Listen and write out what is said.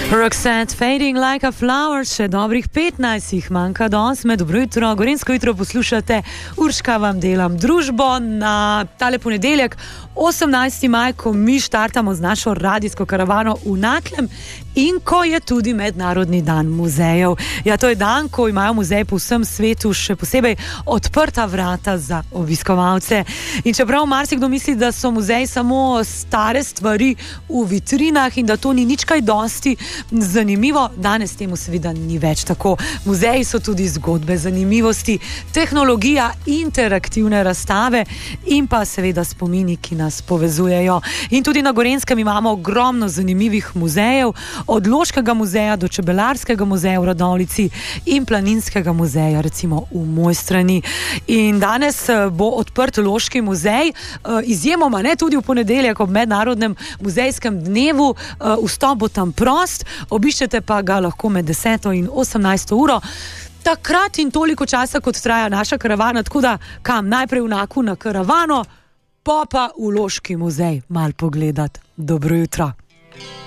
Roxette, Fading Like a Flower, še dobrih 15 jih manjka do 8. Dobro jutro, Gorenjsko jutro poslušate, Urška vam delam družbo na tale ponedeljek, 18. maj, ko mi štartamo z našo radijsko karavano v Naklem in ko je tudi Mednarodni dan muzejev. Ja, to je dan, ko imajo muzeji po vsem svetu še posebej odprta vrata za obiskovalce. In čeprav marsikdo misli, da so muzeji samo stare stvari v vitrinah in da to ni nič kaj dosti zanimivo, danes temu seveda ni več tako. Muzeji so tudi zgodbe, zanimivosti, tehnologija, interaktivne razstave in pa seveda spomini, ki nas povezujejo. In tudi na Gorenjskem imamo ogromno zanimivih muzejev, od Loškega muzeja do Čebelarskega muzeja v Radovljici in Planinskega muzeja recimo v Mojstrani. In danes bo odprt Loški muzej, izjemoma ne tudi v ponedeljek ob Mednarodnem muzejskem dnevu, vstop bo tam prost, obiščete pa ga lahko med 10. in 18. uro. Takrat in toliko časa, kot traja naša karavana, tako da kam najprej v Naku na karavano, pa v Loški muzej mal pogledat. Dobro jutro.